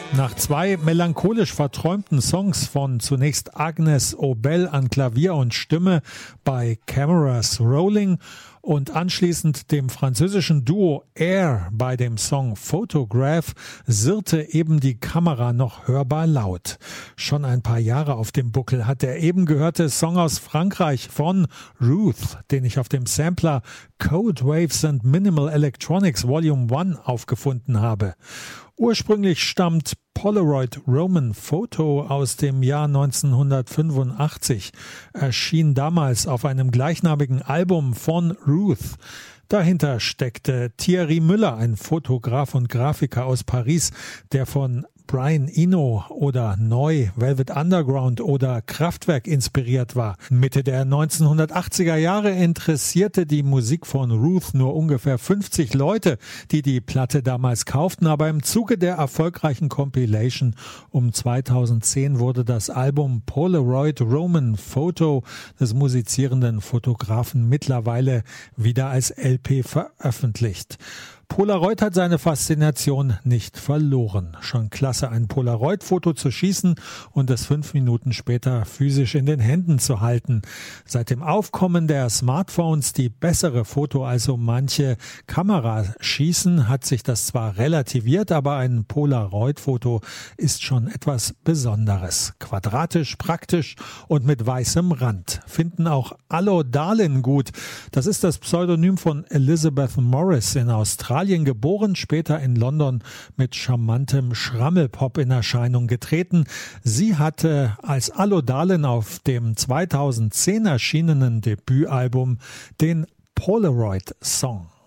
Nach zwei melancholisch verträumten Songs von zunächst Agnes Obel an Klavier und Stimme bei Cameras Rolling und anschließend dem französischen Duo Air bei dem Song Photograph sirrte eben die Kamera noch hörbar laut. Schon ein paar Jahre auf dem Buckel hat der eben gehörte Song aus Frankreich von Ruth, den ich auf dem Sampler Code Waves and Minimal Electronics Volume 1 aufgefunden habe. Ursprünglich stammt Polaroid Roman Photo aus dem Jahr 1985, erschien damals auf einem gleichnamigen Album von Ruth. Dahinter steckte Thierry Müller, ein Fotograf und Grafiker aus Paris, der von Brian Eno oder Neu, Velvet Underground oder Kraftwerk inspiriert war. Mitte der 1980er Jahre interessierte die Musik von Ruth nur ungefähr 50 Leute, die die Platte damals kauften, aber im Zuge der erfolgreichen Compilation um 2010 wurde das Album Polaroid Roman Photo des musizierenden Fotografen mittlerweile wieder als LP veröffentlicht. Polaroid hat seine Faszination nicht verloren. Schon klasse, ein Polaroid-Foto zu schießen und es 5 Minuten später physisch in den Händen zu halten. Seit dem Aufkommen der Smartphones, die bessere Foto als so manche Kamera schießen, hat sich das zwar relativiert, aber ein Polaroid-Foto ist schon etwas Besonderes. Quadratisch, praktisch und mit weißem Rand. Finden auch Allo Darlin gut. Das ist das Pseudonym von Elizabeth Morris in Australien. Geboren, später in London mit charmantem Schrammelpop in Erscheinung getreten. Sie hatte als Allo Darlin auf dem 2010 erschienenen Debütalbum den Polaroid Song.